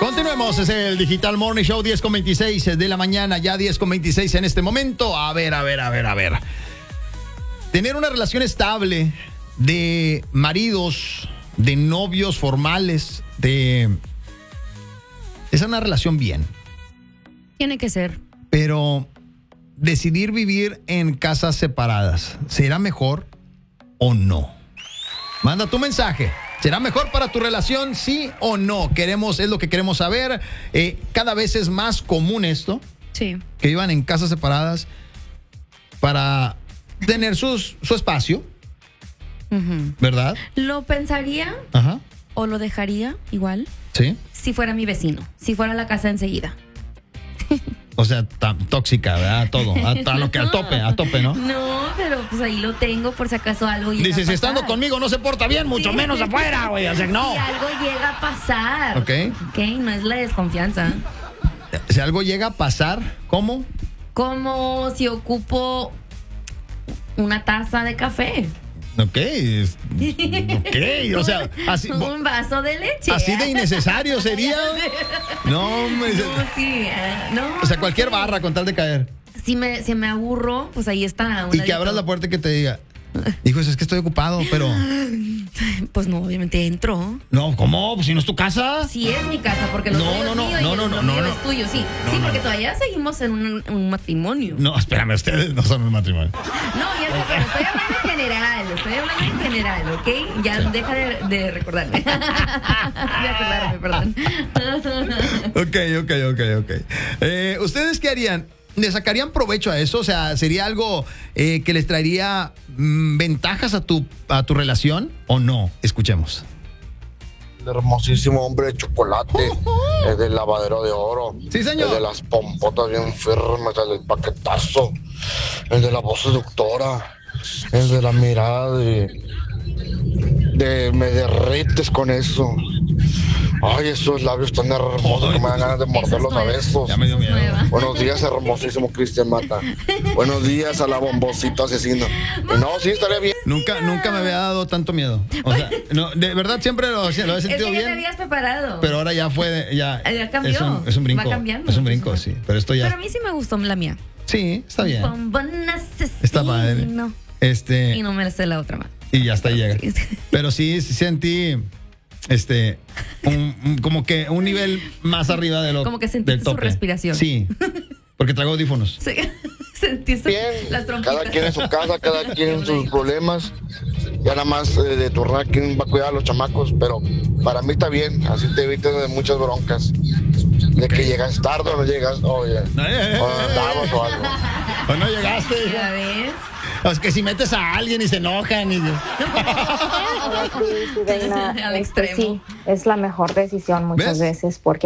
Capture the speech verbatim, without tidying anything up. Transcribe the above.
Continuemos, es el Digital Morning Show, diez con veintiséis de la mañana, ya diez con veintiséis en este momento. A ver, a ver, a ver, a ver. Tener una relación estable de maridos, de novios formales, de... es una relación bien. Tiene que ser. Pero decidir vivir en casas separadas, ¿será mejor o no? Manda tu mensaje. ¿Será mejor para tu relación, sí o no? Queremos, es lo que queremos saber. Eh, cada vez es más común esto. Sí. Que vivan en casas separadas para tener sus, su espacio. Uh-huh. ¿Verdad? Lo pensaría. Ajá. O lo dejaría igual. Sí. Si fuera mi vecino. Si fuera la casa enseguida. O sea, tan tóxica, ¿verdad? Todo. A, a lo que al tope, a tope, ¿no? No, pero pues ahí lo tengo por si acaso algo llega Dice, a pasar. si estando conmigo no se porta bien, mucho Sí. menos afuera, güey. O sea, no. Si algo llega a pasar. Ok. Ok, no es la desconfianza. Si algo llega a pasar, ¿cómo? Como si ocupo una taza de café. Ok. es- Ok, o sea, así, Un vaso de leche. así de innecesario sería. No, hombre. No, sí, eh, no. O sea, cualquier barra con tal de caer. Si me, si me aburro, pues ahí está. un Y que ladito. abras la puerta y que te diga, hijo, es que estoy ocupado, pero... Pues no, obviamente entro. No, ¿cómo? Pues si no es tu casa. Sí es mi casa, porque lo No, tuyo no, es no, mío y no, el- no, lo no, mío no. es tuyo, sí. No, sí, no, porque no. todavía seguimos en un, un matrimonio. No, espérame, ustedes no son un matrimonio. No, ya sé, pero estoy hablando en general, estoy hablando en general, ¿ok? Ya deja de, de recordarme. de acordarme, perdón. Ok, ok, ok, ok. Eh, ¿Ustedes qué harían? ¿Le sacarían provecho a eso? O sea, ¿sería algo eh, que les traería mm, ventajas a tu, a tu relación o no? Escuchemos. El hermosísimo hombre de chocolate, el del lavadero de oro, Sí, señor. el de las pompotas bien firmes, el del paquetazo, el de la voz seductora, el de la mirada de, de me derrites con eso. Ay, esos labios tan hermosos que me dan ganas de morderlos a besos. Ya me dio miedo. Buenos días, hermosísimo Cristian Mata. Buenos días a la bombocita asesina. Y no, sí, estaría bien. Nunca, nunca me había dado tanto miedo. O sea, no, de verdad siempre lo, lo he Es sentido que ya te bien. habías preparado. Pero ahora ya fue, de- ya, Ya cambió. es un, es un brinco. Va cambiando. Es un brinco, sí. Pero esto ya, Pero a mí sí me gustó la mía. sí, está bien. Bombón asesino. Está padre. Este, Y no me sé la otra más. y ya hasta ahí llega. Pero sí, sí sentí, este, un, un- como que un nivel más arriba de lo Como que sentiste del su tope. respiración. Sí, porque traigo audífonos. Sí. Sentiste Bien, las trompitas. cada quien en su casa, cada quien en sus problemas. Ya nada más eh, de turnar quién va a cuidar a los chamacos, pero para mí está bien, así te evitas de muchas broncas. De que llegas tarde o no llegas, oye, Eh, o andamos o algo. ¿O no llegaste? ¿Ya ves? Es que si metes a alguien y se enojan y... Hola, Cris y Reina. Al Este, extremo. sí, es la mejor decisión muchas ¿Ves? veces porque